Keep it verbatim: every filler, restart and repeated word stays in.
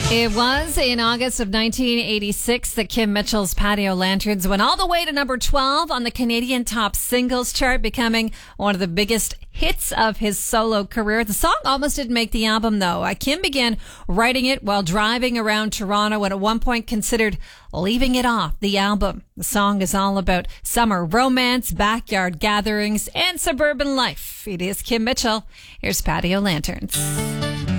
It was in August of nineteen eighty-six that Kim Mitchell's Patio Lanterns went all the way to number twelve on the Canadian Top Singles chart, becoming one of the biggest hits of his solo career. The song almost didn't make the album, though. Uh, Kim began writing it while driving around Toronto and at one point considered leaving it off the album. The song is all about summer romance, backyard gatherings, and suburban life. It is Kim Mitchell. Here's Patio Lanterns.